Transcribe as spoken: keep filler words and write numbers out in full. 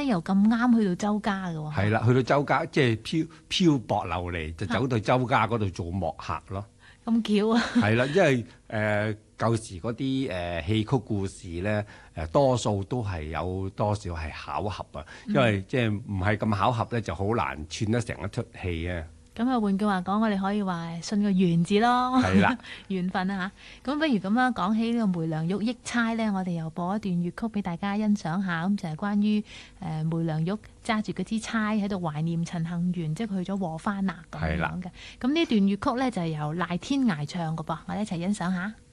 咧又咁啱去到周家嘅喎。 係啦，去到周家即係漂漂泊流離，就走到周家嗰度做幕客咯。 咁巧啊！ 係啦，因為誒、呃、舊時嗰啲誒戲曲故事咧，誒、呃、多數都係有多少係巧合啊，因為即係唔係咁巧合咧，就好難串得成一出戲啊。 咁啊，換句話講，我哋可以話信個緣字咯， 係啦， 緣分啊嚇。咁不如咁啦，講起呢個梅良玉憶差咧，我哋又播一段粵曲俾大家欣賞下。咁就係關於誒、呃、梅良玉揸住嗰支釵喺度懷念陳幸元，即係佢去咗和番啦咁樣嘅。咁呢段粵曲咧就係由賴天涯唱嘅噃，我哋一齊欣賞下。